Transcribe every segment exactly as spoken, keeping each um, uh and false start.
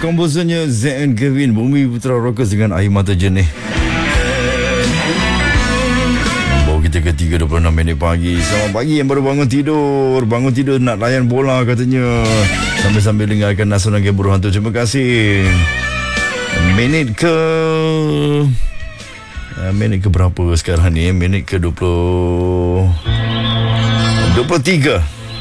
komposernya Z N Kevin, Bumi Putra Rockers dengan Air Mata Jernih. Bawa kita ke tiga dua puluh enam minit pagi. Selamat pagi yang baru bangun tidur. Bangun tidur nak layan bola katanya, sambil-sambil dengarkan Nasional Game Buruh Hantu. Terima kasih. Minit ke Minit ke berapa sekarang ni? Minit ke dua puluh dua puluh tiga.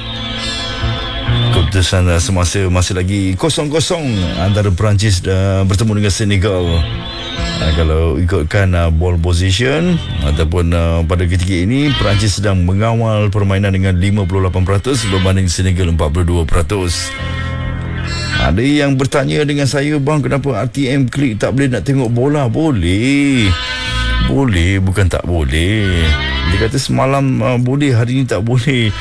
Keputusan semasa masih lagi kosong kosong antara Perancis uh, bertemu dengan Senegal. Uh, kalau ikutkan uh, ball position ataupun uh, pada ketika ini Perancis sedang mengawal permainan dengan lima puluh lapan peratus berbanding Senegal empat puluh dua peratus. Ada yang bertanya dengan saya, bang, kenapa R T M Klik tak boleh nak tengok bola? Boleh. Boleh, bukan tak boleh. Dia kata semalam uh, boleh, hari ni tak boleh.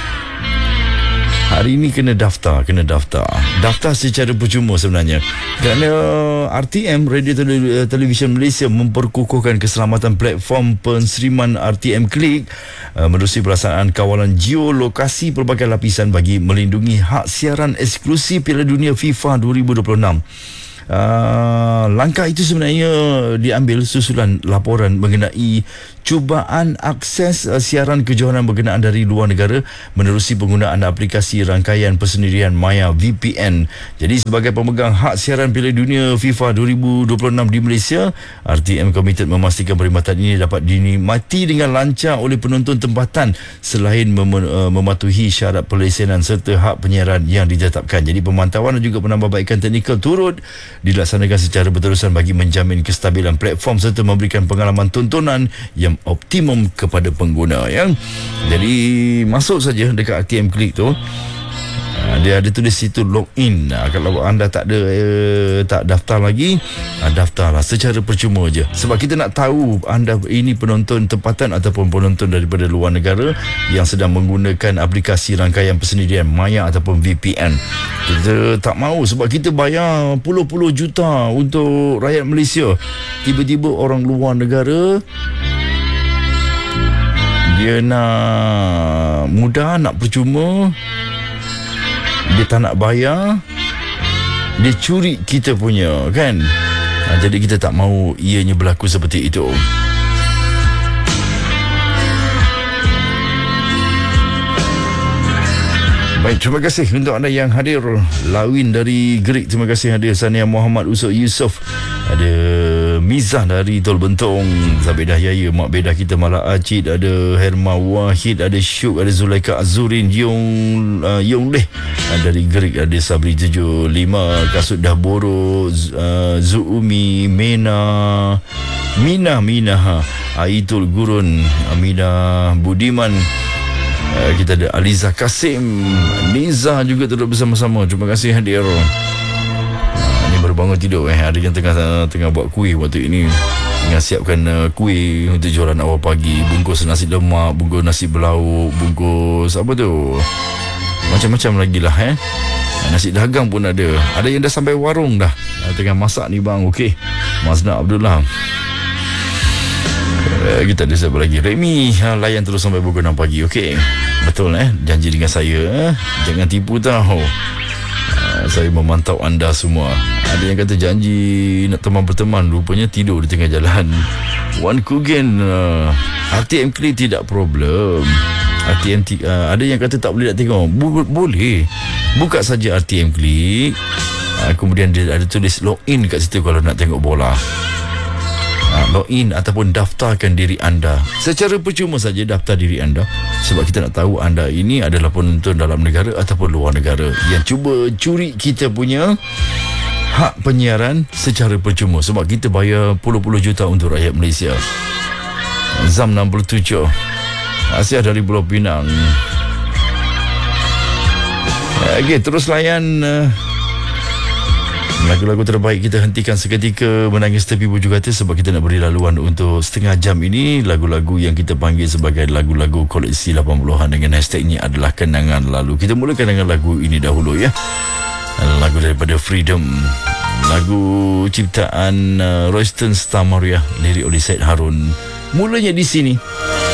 Hari ini kena daftar, kena daftar. Daftar secara percuma sebenarnya. Kerana R T M, Radio Tele- Television Malaysia, memperkukuhkan keselamatan platform penseriman R T M Klik uh, menerusi pelaksanaan kawalan geolokasi pelbagai lapisan bagi melindungi hak siaran eksklusif Piala Dunia FIFA dua ribu dua puluh enam. Uh, langkah itu sebenarnya diambil susulan laporan mengenai cubaan akses uh, siaran kejohanan berkenaan dari luar negara menerusi penggunaan aplikasi rangkaian persendirian Maya V P N. Jadi sebagai pemegang hak siaran Piala Dunia FIFA dua ribu dua puluh enam di Malaysia, R T M komited memastikan perkhidmatan ini dapat dinikmati dengan lancar oleh penonton tempatan selain mem- uh, mematuhi syarat pelesenan serta hak penyiaran yang ditetapkan. Jadi pemantauan dan juga penambahbaikan teknikal turut dilaksanakan secara berterusan bagi menjamin kestabilan platform serta memberikan pengalaman tontonan yang optimum kepada pengguna, ya. Jadi masuk saja dekat R T M Klik tu, dia ada tulis situ login. Kalau anda tak ada eh, tak daftar lagi, daftarlah secara percuma je. Sebab kita nak tahu anda ini penonton tempatan ataupun penonton daripada luar negara yang sedang menggunakan aplikasi rangkaian persendirian Maya ataupun V P N. Kita tak mahu, sebab kita bayar puluh-puluh juta untuk rakyat Malaysia. Tiba-tiba orang luar negara dia nak mudah, nak percuma, dia tak nak bayar, dia curi kita punya, kan? Ha, jadi kita tak mahu ianya berlaku seperti itu. Baik, terima kasih untuk anda yang hadir. Lawin dari Gerik, terima kasih hadir. Sania Muhammad, Usuk Yusof, ada Mizah dari Tol Bentong, Zabedah Yaya, Mak Bedah kita Malak Acid, ada Herma Wahid, ada Syuk, ada Zulaika Azurin, Yong uh, Yong Leh dari Gerik, ada Sabri tujuh lima, Kasut Dah Boro, uh, Zuumi, Mena, Mina Mina ha, Aitul Gurun, Amina Budiman. Uh, kita ada Aliza Kasim, Niza juga duduk bersama-sama. Terima kasih hadir. Uh, ni baru bangun tidur eh. Ada yang tengah uh, tengah buat kuih waktu ini. Tengah siapkan uh, kuih untuk jualan awal pagi. Bungkus nasi lemak, bungkus nasi belauk, bungkus apa tu, macam-macam lagi lah eh. Uh, nasi dagang pun ada. Ada yang dah sampai warung dah. Uh, tengah masak ni bang. Okey, Mazna Abdullah. Uh, kita ada siapa lagi? Remy, ha, layan terus sampai pukul enam pagi. Okey, betul eh, janji dengan saya eh? Jangan tipu tahu. uh, Saya memantau anda semua. Ada yang kata janji nak teman berteman, rupanya tidur di tengah jalan. Wan Kugen, uh, R T M Klik tidak problem. R T M t- uh, ada yang kata tak boleh nak tengok. B- boleh, buka saja R T M Klik, uh, kemudian dia ada tulis login kat situ kalau nak tengok bola. Ha, login ataupun daftarkan diri anda secara percuma saja. Daftar diri anda sebab kita nak tahu anda ini adalah penonton dalam negara ataupun luar negara yang cuba curi kita punya hak penyiaran secara percuma, sebab kita bayar puluh-puluh juta untuk rakyat Malaysia. Zam enam puluh tujuh, Asia dari Pulau Pinang. Okey, terus layan uh, lagu-lagu terbaik. Kita hentikan seketika menangis tepi bujur kata sebab kita nak beri laluan untuk setengah jam ini lagu-lagu yang kita panggil sebagai lagu-lagu koleksi lapan puluhan dengan hashtagnya adalah kenangan lalu. Kita mulakan dengan lagu ini dahulu, ya. Lagu daripada Freedom, lagu ciptaan uh, Royston Stamariah, lirik oleh Syed Harun. Mulanya di sini.